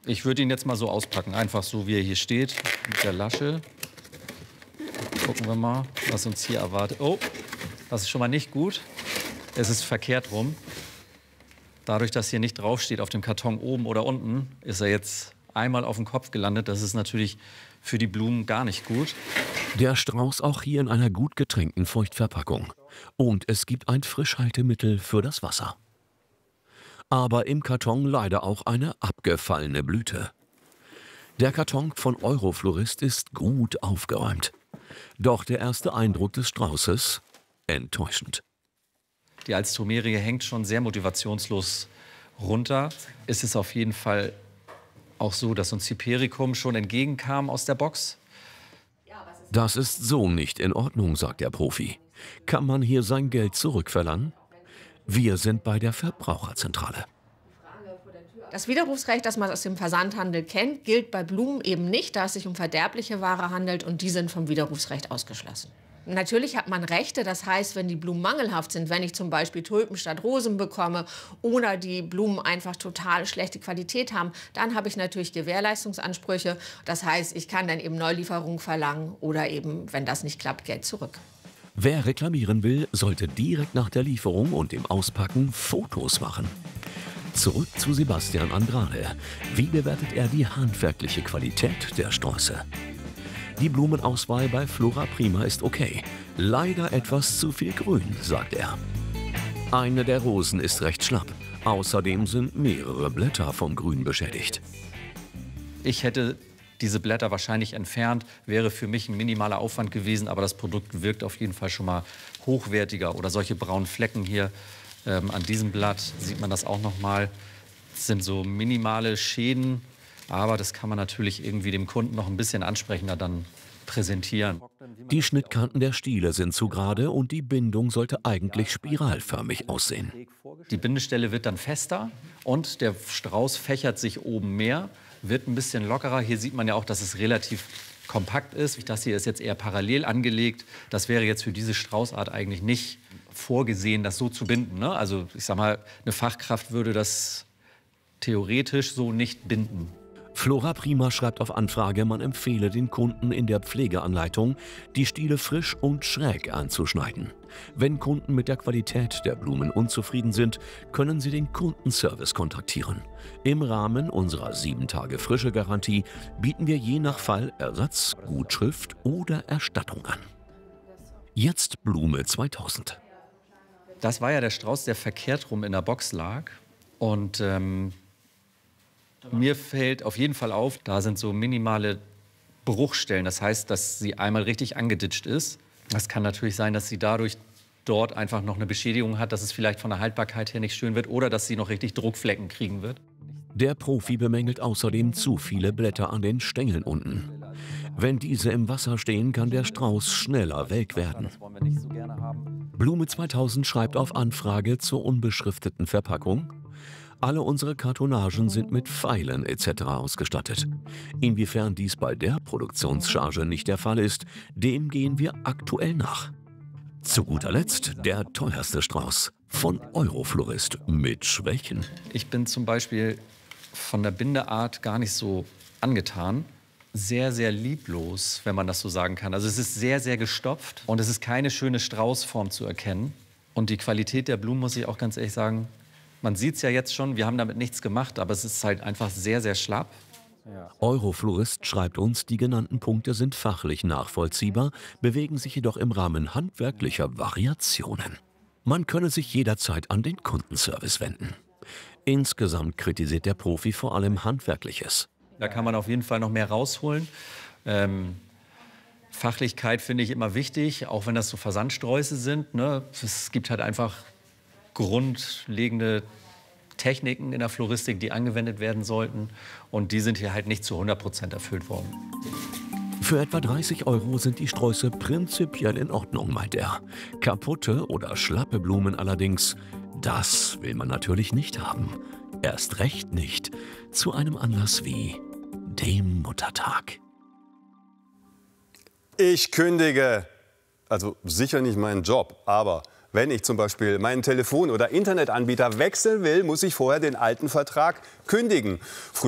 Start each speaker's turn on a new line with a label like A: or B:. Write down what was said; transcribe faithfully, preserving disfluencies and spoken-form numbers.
A: Ich würde ihn jetzt mal so auspacken, einfach so, wie er hier steht, mit der Lasche. Gucken wir mal, was uns hier erwartet. Oh, das ist schon mal nicht gut. Es ist verkehrt rum. Dadurch, dass hier nicht draufsteht auf dem Karton oben oder unten, ist er jetzt einmal auf dem Kopf gelandet. Das ist natürlich für die Blumen gar nicht gut.
B: Der Strauß auch hier in einer gut getränkten Feuchtverpackung. Und es gibt ein Frischhaltemittel für das Wasser. Aber im Karton leider auch eine abgefallene Blüte. Der Karton von Euroflorist ist gut aufgeräumt. Doch der erste Eindruck des Straußes enttäuschend.
A: Die Alstroemerie hängt schon sehr motivationslos runter. Es ist auf jeden Fall auch so, dass uns Hypericum schon entgegenkam aus der Box.
B: Das ist so nicht in Ordnung, sagt der Profi. Kann man hier sein Geld zurückverlangen? Wir sind bei der Verbraucherzentrale.
C: Das Widerrufsrecht, das man aus dem Versandhandel kennt, gilt bei Blumen eben nicht, da es sich um verderbliche Ware handelt und die sind vom Widerrufsrecht ausgeschlossen. Natürlich hat man Rechte, das heißt, wenn die Blumen mangelhaft sind, wenn ich zum Beispiel Tulpen statt Rosen bekomme oder die Blumen einfach total schlechte Qualität haben, dann habe ich natürlich Gewährleistungsansprüche. Das heißt, ich kann dann eben Neulieferung verlangen oder eben, wenn das nicht klappt, Geld zurück.
B: Wer reklamieren will, sollte direkt nach der Lieferung und dem Auspacken Fotos machen. Zurück zu Sebastian Andrade. Wie bewertet er die handwerkliche Qualität der Sträuße? Die Blumenauswahl bei Flora Prima ist okay. Leider etwas zu viel Grün, sagt er. Eine der Rosen ist recht schlapp. Außerdem sind mehrere Blätter vom Grün beschädigt.
A: Ich hätte diese Blätter wahrscheinlich entfernt, wäre für mich ein minimaler Aufwand gewesen, aber das Produkt wirkt auf jeden Fall schon mal hochwertiger. Oder solche braunen Flecken hier ähm, an diesem Blatt sieht man das auch noch mal. Das sind so minimale Schäden. Aber das kann man natürlich irgendwie dem Kunden noch ein bisschen ansprechender dann präsentieren.
B: Die Schnittkanten der Stiele sind zu gerade und die Bindung sollte eigentlich spiralförmig aussehen.
A: Die Bindestelle wird dann fester und der Strauß fächert sich oben mehr, wird ein bisschen lockerer. Hier sieht man ja auch, dass es relativ kompakt ist. Das hier ist jetzt eher parallel angelegt. Das wäre jetzt für diese Straußart eigentlich nicht vorgesehen, das so zu binden, ne? Also ich sag mal, eine Fachkraft würde das theoretisch so nicht binden.
B: Flora Prima schreibt auf Anfrage, man empfehle den Kunden in der Pflegeanleitung, die Stiele frisch und schräg anzuschneiden. Wenn Kunden mit der Qualität der Blumen unzufrieden sind, können sie den Kundenservice kontaktieren. Im Rahmen unserer sieben Tage Frische-Garantie bieten wir je nach Fall Ersatz, Gutschrift oder Erstattung an. Jetzt Blume zweitausend.
A: Das war ja der Strauß, der verkehrt rum in der Box lag. Und ähm, mir fällt auf jeden Fall auf, da sind so minimale Bruchstellen. Das heißt, dass sie einmal richtig angeditscht ist. Das kann natürlich sein, dass sie dadurch dort einfach noch eine Beschädigung hat, dass es vielleicht von der Haltbarkeit her nicht schön wird oder dass sie noch richtig Druckflecken kriegen wird.
B: Der Profi bemängelt außerdem zu viele Blätter an den Stängeln unten. Wenn diese im Wasser stehen, kann der Strauß schneller welk werden. Blume zweitausend schreibt auf Anfrage zur unbeschrifteten Verpackung: Alle unsere Kartonagen sind mit Pfeilen et cetera ausgestattet. Inwiefern dies bei der Produktionscharge nicht der Fall ist, dem gehen wir aktuell nach. Zu guter Letzt der teuerste Strauß von Euroflorist mit Schwächen.
A: Ich bin zum Beispiel von der Bindeart gar nicht so angetan. Sehr, sehr lieblos, wenn man das so sagen kann. Also es ist sehr, sehr gestopft und es ist keine schöne Straußform zu erkennen. Und die Qualität der Blumen, muss ich auch ganz ehrlich sagen, man sieht es ja jetzt schon, wir haben damit nichts gemacht, aber es ist halt einfach sehr, sehr schlapp.
B: Ja. Euroflorist schreibt uns, die genannten Punkte sind fachlich nachvollziehbar, bewegen sich jedoch im Rahmen handwerklicher Variationen. Man könne sich jederzeit an den Kundenservice wenden. Insgesamt kritisiert der Profi vor allem Handwerkliches.
A: Da kann man auf jeden Fall noch mehr rausholen. Ähm, Fachlichkeit finde ich immer wichtig, auch wenn das so Versandsträuße sind, ne? Es gibt halt einfach grundlegende Techniken in der Floristik, die angewendet werden sollten. Und die sind hier halt nicht zu hundert Prozent erfüllt worden.
B: Für etwa dreißig Euro sind die Sträuße prinzipiell in Ordnung, meint er. Kaputte oder schlappe Blumen allerdings, das will man natürlich nicht haben. Erst recht nicht zu einem Anlass wie dem Muttertag.
D: Ich kündige, also sicher nicht meinen Job, aber wenn ich zum Beispiel meinen Telefon- oder Internetanbieter wechseln will, muss ich vorher den alten Vertrag kündigen.